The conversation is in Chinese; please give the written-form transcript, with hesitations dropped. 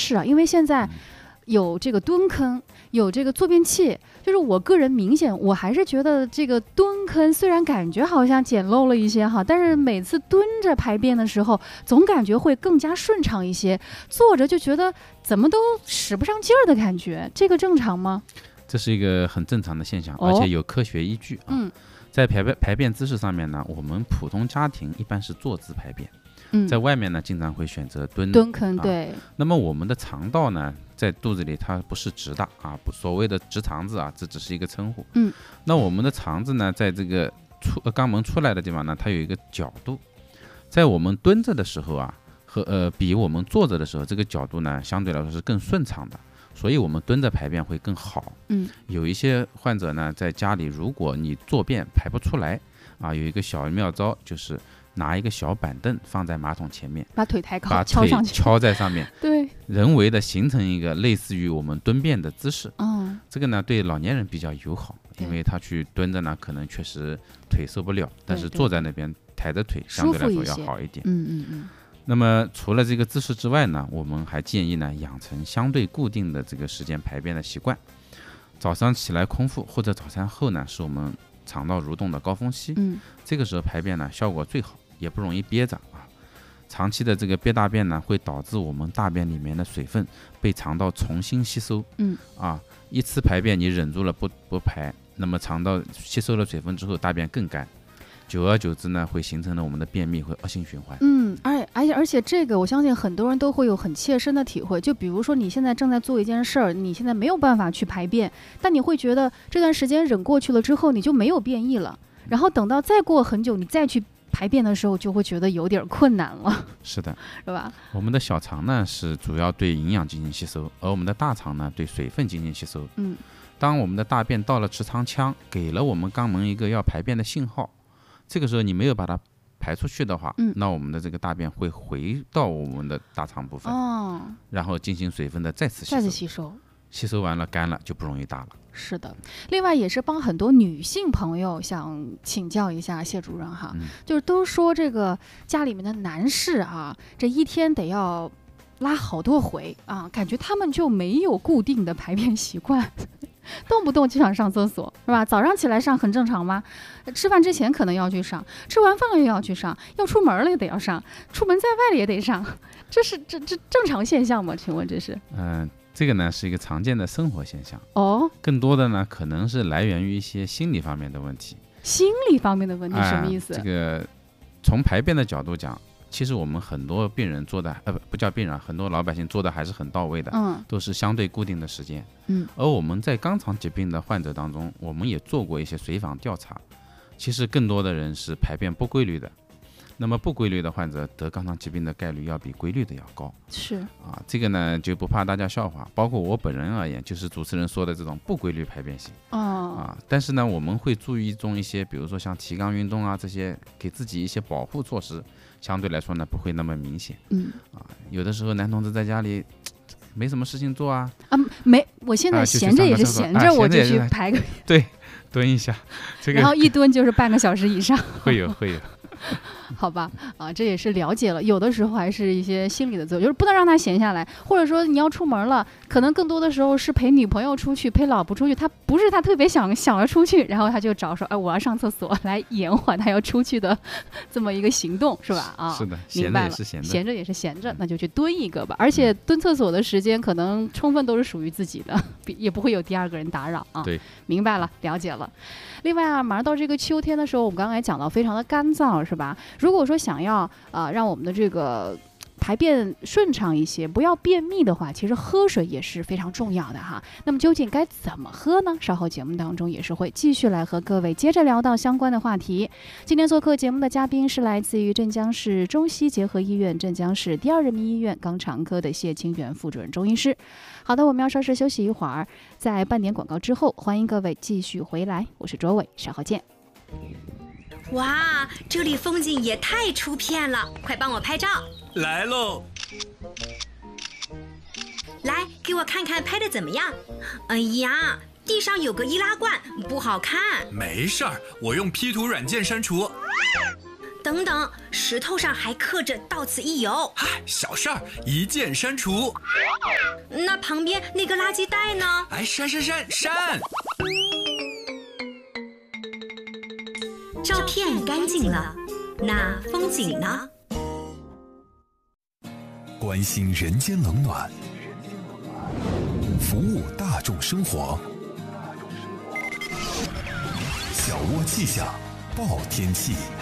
势啊？因为现在有这个蹲坑，有这个坐便器，就是我个人明显我还是觉得这个蹲坑虽然感觉好像简陋了一些哈，但是每次蹲着排便的时候总感觉会更加顺畅一些，坐着就觉得怎么都使不上劲儿的感觉，这个正常吗？ 这是一个很正常的现象，而且有科学依据啊。在排便姿势上面呢，我们普通家庭一般是坐姿排便，在外面呢经常会选择蹲坑，对。 那么我们的肠道呢，在肚子里它不是直的啊，所谓的直肠子啊，这只是一个称呼。那我们的肠子呢，在这个肛门出来的地方呢，它有一个角度，在我们蹲着的时候啊，和比我们坐着的时候，这个角度呢相对来说是更顺畅的。所以我们蹲着排便会更好。有一些患者呢，在家里如果你坐便排不出来啊，有一个小妙招，就是拿一个小板凳放在马桶前面， 把腿抬高， 把腿敲在上面， 对， 人为的形成一个类似于我们蹲便的姿势。这个呢对老年人比较友好，因为他去蹲着呢，可能确实腿受不了，但是坐在那边抬着腿相对来说要好一点。那么除了这个姿势之外呢，我们还建议呢养成相对固定的这个时间排便的习惯。早上起来空腹或者早餐后呢，是我们肠道蠕动的高峰期。这个时候排便呢效果最好，也不容易憋着啊。长期的这个憋大便呢，会导致我们大便里面的水分被肠道重新吸收。一次排便你忍住了不排，那么肠道吸收了水分之后，大便更干。久而久之呢，会形成了我们的便秘和恶性循环。 而且这个我相信很多人都会有很切身的体会。就比如说你现在正在做一件事儿，你现在没有办法去排便，但你会觉得这段时间忍过去了之后，你就没有便意了。然后等到再过很久，你再去排便的时候，就会觉得有点困难了。 是的， 是吧？ 我们的小肠呢是主要对营养进行吸收，而我们的大肠呢对水分进行吸收。当我们的大便到了直肠腔，给了我们肛门一个要排便的信号。这个时候你没有把它排出去的话，那我们的这个大便会回到我们的大肠部分，然后进行水分的再次吸收，吸收完了干了就不容易大了。 是的，另外也是帮很多女性朋友想请教一下谢主任哈，就是都说这个家里面的男士啊，这一天得要拉好多回啊，感觉他们就没有固定的排便习惯。动不动就想上厕所是吧？早上起来上很正常吗？吃饭之前可能要去上，吃完饭了又要去上，要出门了也得要上，出门在外了也得上，这正常现象吗？请问这是？ 这个呢是一个常见的生活现象更多的呢可能是来源于一些心理方面的问题。 心理方面的问题什么意思？ 这个从排便的角度讲，其实我们很多病人做的不叫病人，很多老百姓做的还是很到位的，都是相对固定的时间。而我们在肛肠疾病的患者当中，我们也做过一些随访调查，其实更多的人是排便不规律的。那么不规律的患者得肛肠疾病的概率要比规律的要高。 是这个呢就不怕大家笑话，包括我本人而言，就是主持人说的这种不规律排便型。但是呢我们会注意一些，比如说像提肛运动啊，这些给自己一些保护措施，相对来说呢不会那么明显。有的时候男同志在家里没什么事情做我现在闲着也是闲着，我就去排个对，蹲一下， 然后一蹲就是半个小时以上。 会有好吧，这也是了解了。有的时候还是一些心理的作用，就是不能让他闲下来，或者说你要出门了，可能更多的时候是陪女朋友出去，陪老婆出去，他不是他特别想要出去，然后他就找说，我要上厕所，来延缓他要出去的这么一个行动，是吧？ 是的， 明白了，闲着也是闲着，那就去蹲一个吧。而且蹲厕所的时间可能充分都是属于自己的，也不会有第二个人打扰啊。 对， 明白了，了解了。另外马上到这个秋天的时候，我们刚才讲到非常的干燥，是吧？如果说想要让我们的这个排便顺畅一些，不要便秘的话，其实喝水也是非常重要的哈。那么究竟该怎么喝呢？稍后节目当中也是会继续来和各位接着聊到相关的话题。今天做客节目的嘉宾是来自于镇江市中西结合医院镇江市第二人民医院肛肠科的谢清源副主任中医师。好的，我们要稍事休息一会儿，在半点广告之后，欢迎各位继续回来，我是卓伟，稍后见。 哇，这里风景也太出片了，快帮我拍照。 来喽！ 来，给我看看拍的怎么样？哎呀，地上有个易拉罐，不好看。 没事儿，我用 P 图软件删除。 等等，石头上还刻着到此一游。 小事儿，一键删除。 那旁边那个垃圾袋呢？ 哎，删！ 照片干净了，那风景呢？ 关心人间冷暖，服务大众生活。小窝气象，报天气。